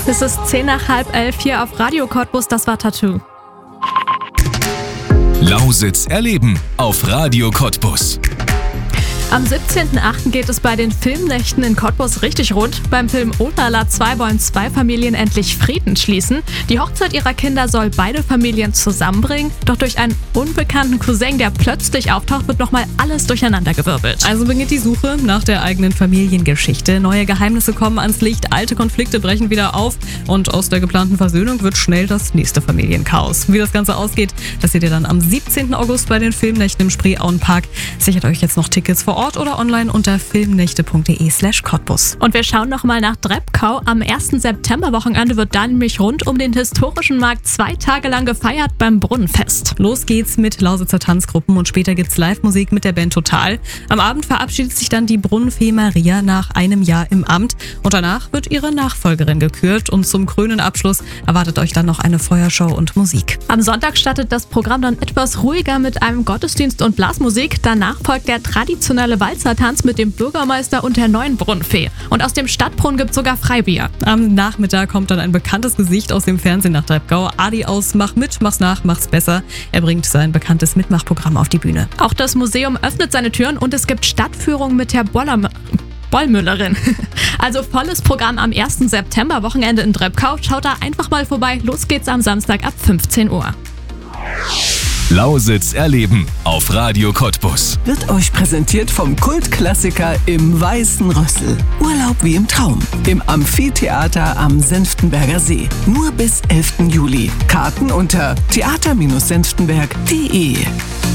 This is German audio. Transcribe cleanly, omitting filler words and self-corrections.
Es ist 10:30 hier auf Radio Cottbus, das war Tattoo. Lausitz erleben auf Radio Cottbus. Am 17.08. geht es bei den Filmnächten in Cottbus richtig rund. Beim Film Olala 2 wollen zwei Familien endlich Frieden schließen. Die Hochzeit ihrer Kinder soll beide Familien zusammenbringen. Doch durch einen unbekannten Cousin, der plötzlich auftaucht, wird nochmal alles durcheinandergewirbelt. Also beginnt die Suche nach der eigenen Familiengeschichte. Neue Geheimnisse kommen ans Licht, alte Konflikte brechen wieder auf und aus der geplanten Versöhnung wird schnell das nächste Familienchaos. Wie das Ganze ausgeht, das seht ihr dann am 17. August bei den Filmnächten im Spreeauenpark. Sichert euch jetzt noch Tickets vor Ort oder online unter filmnächte.de/Cottbus. Und wir schauen nochmal nach Drebkau. Am 1. September-Wochenende wird da nämlich rund um den historischen Markt 2 Tage lang gefeiert beim Brunnenfest. Los geht's mit Lausitzer Tanzgruppen und später gibt's Live-Musik mit der Band Total. Am Abend verabschiedet sich dann die Brunnenfee Maria nach einem Jahr im Amt und danach wird ihre Nachfolgerin gekürt und zum krönenden Abschluss erwartet euch dann noch eine Feuershow und Musik. Am Sonntag startet das Programm dann etwas ruhiger mit einem Gottesdienst und Blasmusik. Danach folgt der traditionelle Walzertanz mit dem Bürgermeister und der neuen Brunnenfee. Und aus dem Stadtbrunnen gibt es sogar Freibier. Am Nachmittag kommt dann ein bekanntes Gesicht aus dem Fernsehen nach Drebkau. Adi aus Mach mit, mach's nach, mach's besser. Er bringt sein bekanntes Mitmachprogramm auf die Bühne. Auch das Museum öffnet seine Türen und es gibt Stadtführungen mit der Bollmüllerin. Also volles Programm am 1. September, Wochenende in Drebkau. Schaut da einfach mal vorbei. Los geht's am Samstag ab 15 Uhr. Lausitz erleben auf Radio Cottbus. Wird euch präsentiert vom Kultklassiker im Weißen Rössel. Urlaub wie im Traum. Im Amphitheater am Senftenberger See. Nur bis 11. Juli. Karten unter theater-senftenberg.de.